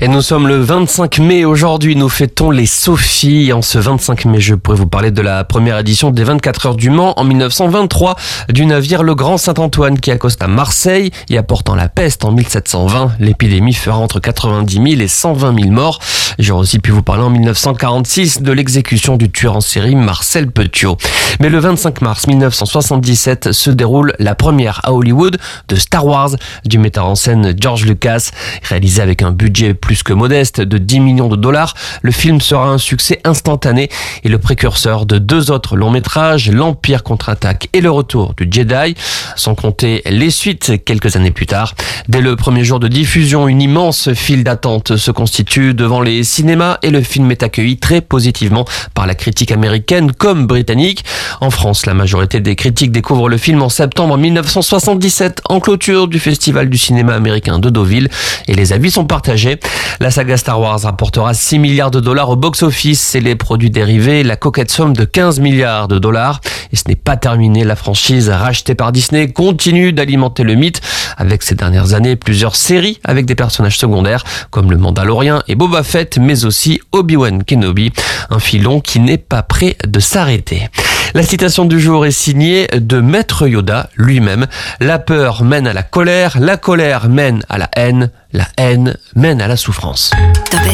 Et nous sommes le 25 mai aujourd'hui, nous fêtons les Sophies. En ce 25 mai, je pourrais vous parler de la première édition des 24 heures du Mans en 1923, du navire Le Grand Saint-Antoine qui accoste à Marseille et apportant la peste en 1720. L'épidémie fera entre 90 000 et 120 000 morts. J'aurais aussi pu vous parler en 1946 de l'exécution du tueur en série Marcel Petiot. Mais le 25 mars 1977 se déroule la première à Hollywood de Star Wars du metteur en scène George Lucas. Réalisé avec un budget plus que modeste de 10 millions de dollars, le film sera un succès instantané et le précurseur de deux autres longs métrages, L'Empire contre-attaque et Le Retour du Jedi, sans compter les suites quelques années plus tard. Dès le premier jour de diffusion, une immense file d'attente se constitue devant les cinémas et le film est accueilli très positivement par la critique américaine comme britannique. En France, la majorité des critiques découvrent le film en septembre 1977 en clôture du Festival du cinéma américain de Deauville et les avis sont partagés. La saga Star Wars rapportera 6 milliards de dollars au box-office et les produits dérivés la coquette somme de 15 milliards de dollars. Et ce n'est pas terminé, la franchise rachetée par Disney continue d'alimenter le mythe avec ces dernières années plusieurs séries avec des personnages secondaires comme le Mandalorien et Boba Fett, mais aussi Obi-Wan Kenobi, un filon qui n'est pas prêt de s'arrêter. La citation du jour est signée de Maître Yoda lui-même. La peur mène à la colère mène à la haine mène à la souffrance.